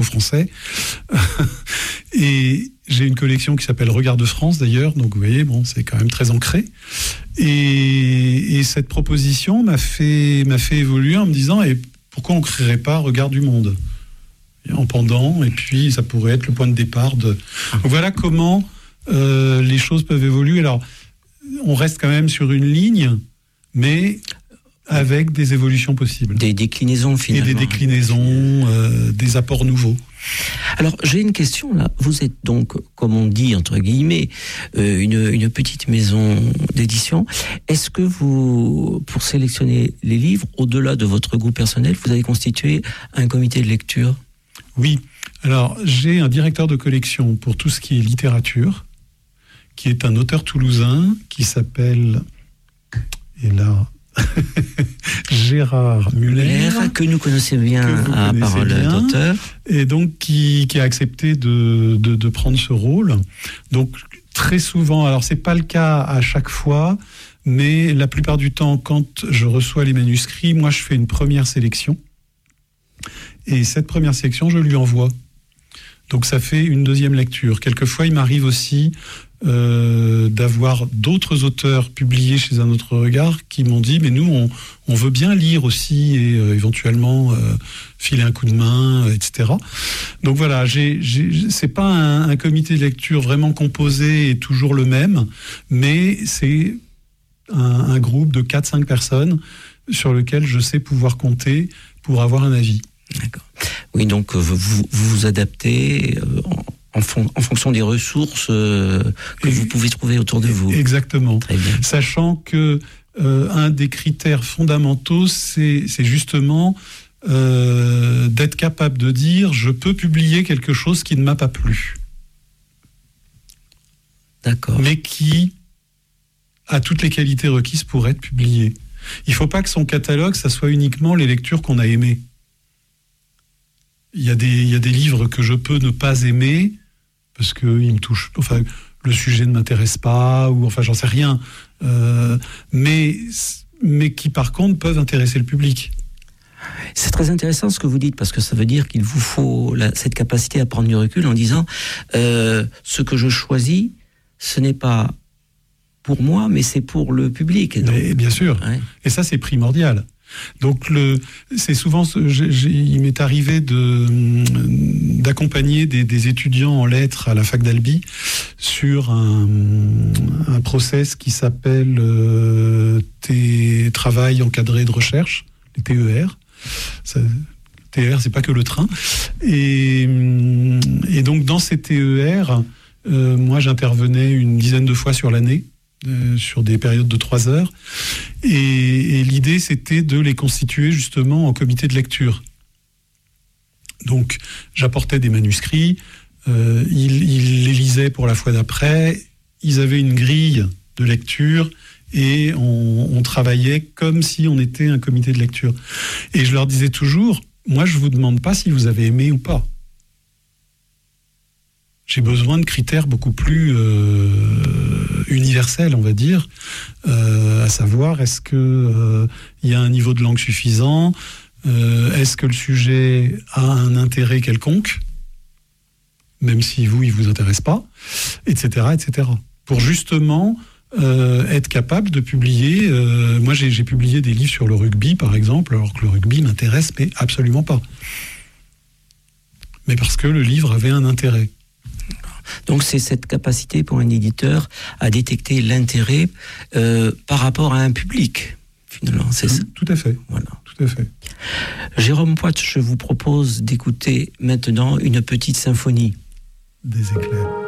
français. Et j'ai une collection qui s'appelle Regards de France d'ailleurs, donc vous voyez, bon, c'est quand même très ancré. Et cette proposition m'a fait évoluer en me disant, et pourquoi on ne créerait pas Regards du Monde en pendant, et puis ça pourrait être le point de départ de... Donc voilà comment les choses peuvent évoluer. Alors, on reste quand même sur une ligne, mais avec des évolutions possibles. Des déclinaisons finalement. Et des déclinaisons, des apports nouveaux. Alors, j'ai une question là. Vous êtes donc, comme on dit, entre guillemets, une petite maison d'édition. Est-ce que vous, pour sélectionner les livres, au-delà de votre goût personnel, vous avez constitué un comité de lecture ? Oui. Alors, j'ai un directeur de collection pour tout ce qui est littérature, qui est un auteur toulousain, qui s'appelle... Et là... Gérard Muller, que nous connaissons bien à parole d'auteur, et donc qui a accepté de prendre ce rôle. Donc très souvent, alors c'est pas le cas à chaque fois, mais la plupart du temps, quand je reçois les manuscrits, moi je fais une première sélection, et cette première sélection je lui envoie. Donc ça fait une deuxième lecture. Quelquefois il m'arrive aussi d'avoir d'autres auteurs publiés chez Un Autre Regard qui m'ont dit, mais nous on veut bien lire aussi et éventuellement filer un coup de main, etc. Donc voilà, c'est pas un comité de lecture vraiment composé et toujours le même, mais c'est un groupe de 4-5 personnes sur lequel je sais pouvoir compter pour avoir un avis. D'accord. Oui, donc vous vous adaptez en fonction des ressources que vous pouvez trouver autour de vous. Exactement. Très bien. Sachant que un des critères fondamentaux, c'est justement d'être capable de dire je peux publier quelque chose qui ne m'a pas plu. D'accord. Mais qui a toutes les qualités requises pour être publié. Il ne faut pas que son catalogue, ça soit uniquement les lectures qu'on a aimées. Il y a des livres que je peux ne pas aimer parce que ils me touchent, enfin le sujet ne m'intéresse pas ou enfin j'en sais rien, mais qui par contre peuvent intéresser le public. C'est très intéressant ce que vous dites parce que ça veut dire qu'il vous faut cette capacité à prendre du recul en disant ce que je choisis, ce n'est pas pour moi, mais c'est pour le public. Et bien sûr. Ouais. Et ça c'est primordial. Donc c'est souvent, il m'est arrivé d'accompagner des étudiants en lettres à la fac d'Albi sur un process qui s'appelle travail encadré de recherche, les TER. TER, c'est pas que le train. Et donc dans ces TER, moi j'intervenais une dizaine de fois sur l'année. Sur des périodes de 3 heures. Et l'idée, c'était de les constituer justement en comité de lecture. Donc, j'apportais des manuscrits, ils les lisaient pour la fois d'après, ils avaient une grille de lecture et on travaillait comme si on était un comité de lecture. Et je leur disais toujours, moi, je ne vous demande pas si vous avez aimé ou pas. J'ai besoin de critères beaucoup plus universels, on va dire, à savoir, est-ce qu'il y a un niveau de langue suffisant, est-ce que le sujet a un intérêt quelconque, même si il ne vous intéresse pas, etc., etc. Pour justement être capable de publier... moi, j'ai publié des livres sur le rugby, par exemple, alors que le rugby m'intéresse, mais absolument pas. Mais parce que le livre avait un intérêt. Donc c'est cette capacité pour un éditeur à détecter l'intérêt par rapport à un public, finalement. C'est ça. Tout à fait. Voilà. Tout à fait. Jérôme Poit, je vous propose d'écouter maintenant une petite symphonie. Des éclairs.